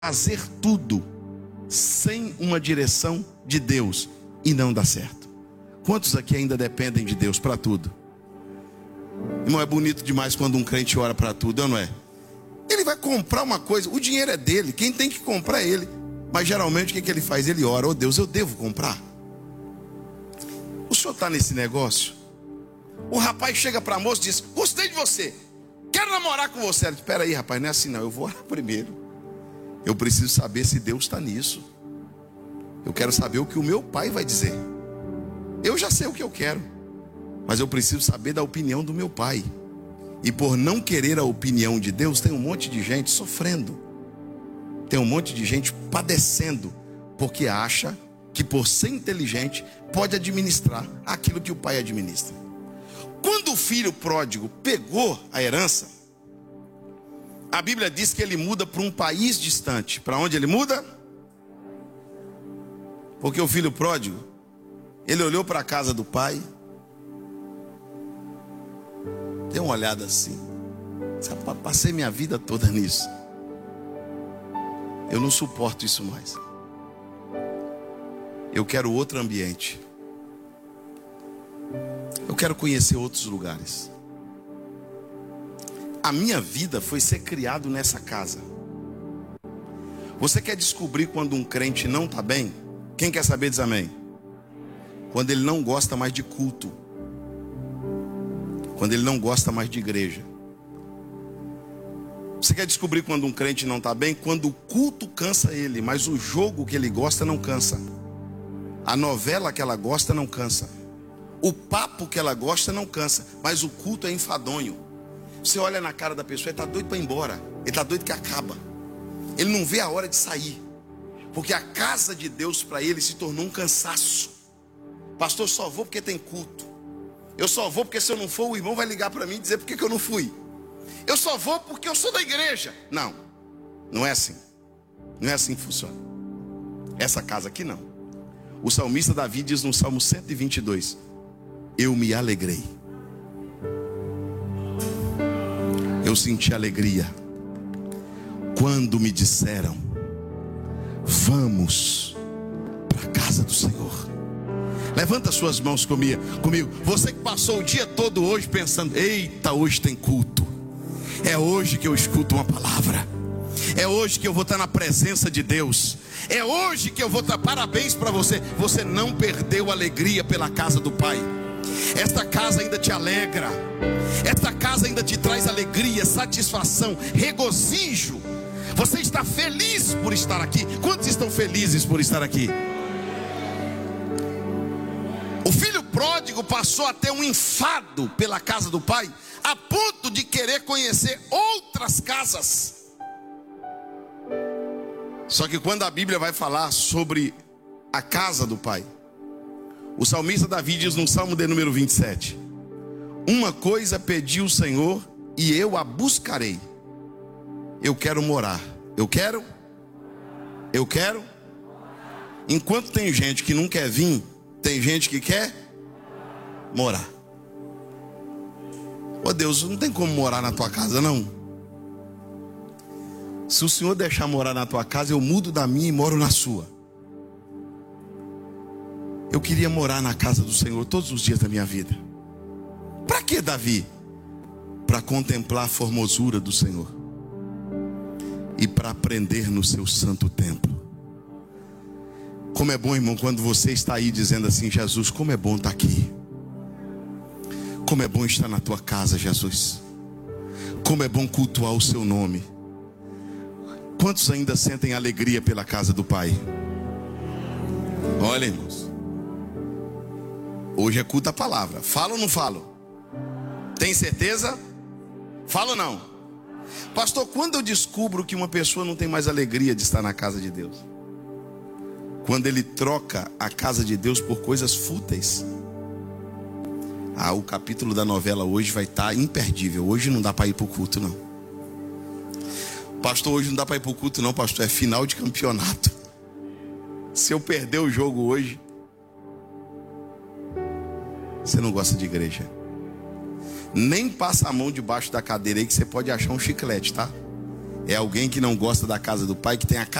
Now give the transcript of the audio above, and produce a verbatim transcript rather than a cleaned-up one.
fazer tudo sem uma direção de Deus e não dá certo. Quantos aqui ainda dependem de Deus para tudo? Irmão, é bonito demais quando um crente ora para tudo, não é? Ele vai comprar uma coisa, o dinheiro é dele, quem tem que comprar é ele. Mas geralmente o que, que ele faz? Ele ora: oh Deus, eu devo comprar. O senhor está nesse negócio? O rapaz chega para a moça e diz: gostei de você, quero namorar com você. Ela diz: espera aí, rapaz, não é assim não, eu vou orar primeiro. Eu preciso saber se Deus está nisso. Eu quero saber o que o meu pai vai dizer. Eu já sei o que eu quero, mas eu preciso saber da opinião do meu pai. E por não querer a opinião de Deus, tem um monte de gente sofrendo. Tem um monte de gente padecendo, porque acha que por ser inteligente pode administrar aquilo que o pai administra. Quando o filho pródigo pegou a herança, a Bíblia diz que ele muda para um país distante. Para onde ele muda? Porque o filho pródigo, ele olhou para a casa do pai, deu uma olhada assim: passei minha vida toda nisso, eu não suporto isso mais, eu quero outro ambiente, eu quero conhecer outros lugares. A minha vida foi ser criado nessa casa. Você quer descobrir quando um crente não está bem? Quem quer saber diz amém. Quando ele não gosta mais de culto, quando ele não gosta mais de igreja. Você quer descobrir quando um crente não está bem? Quando o culto cansa ele, mas o jogo que ele gosta não cansa. A novela que ela gosta não cansa. O papo que ela gosta não cansa, mas o culto é enfadonho. Você olha na cara da pessoa, ele está doido para ir embora, ele está doido que acaba. Ele não vê a hora de sair, porque a casa de Deus para ele se tornou um cansaço. Pastor, só vou porque tem culto. Eu só vou porque se eu não for, o irmão vai ligar para mim e dizer por que que eu não fui. Eu só vou porque eu sou da igreja. Não, não é assim. Não é assim que funciona. Essa casa aqui não. O salmista Davi diz no Salmo cento e vinte e dois: eu me alegrei. Eu senti alegria quando me disseram: vamos para a casa do Senhor. Levanta suas mãos comigo, comigo. Você que passou o dia todo hoje pensando: eita, hoje tem culto. É hoje que eu escuto uma palavra. É hoje que eu vou estar na presença de Deus. É hoje que eu vou estar. Parabéns para você. Você não perdeu a alegria pela casa do Pai. Esta casa ainda te alegra. Esta casa ainda te traz alegria, satisfação, regozijo. Você está feliz por estar aqui. Quantos estão felizes por estar aqui? O filho pródigo passou a ter um enfado pela casa do pai, a ponto de querer conhecer outras casas. Só que quando a Bíblia vai falar sobre a casa do pai, o salmista Davi diz no Salmo de número vinte e sete: uma coisa pedi o Senhor e eu a buscarei. Eu quero morar. Eu quero? Eu quero? Enquanto tem gente que não quer vir, tem gente que quer morar. Ô Deus, não tem como morar na tua casa não. Se o Senhor deixar morar na tua casa, eu mudo da minha e moro na sua. Eu queria morar na casa do Senhor todos os dias da minha vida. Para que, Davi? Para contemplar a formosura do Senhor e para aprender no seu santo templo. Como é bom, irmão, quando você está aí dizendo assim: Jesus, como é bom estar aqui. Como é bom estar na tua casa, Jesus. Como é bom cultuar o seu nome. Quantos ainda sentem alegria pela casa do Pai? Olha, irmãos, hoje é culto a palavra. Falo ou não falo? Tem certeza? Falo ou não? Pastor, quando eu descubro que uma pessoa não tem mais alegria de estar na casa de Deus? Quando ele troca a casa de Deus por coisas fúteis. Ah, o capítulo da novela hoje vai estar imperdível. Hoje não dá para ir para o culto não. Pastor, hoje não dá para ir para o culto não, pastor. É final de campeonato. Se eu perder o jogo hoje, você não gosta de igreja. Nem passa a mão debaixo da cadeira aí que você pode achar um chiclete, tá? É alguém que não gosta da casa do pai, que tem a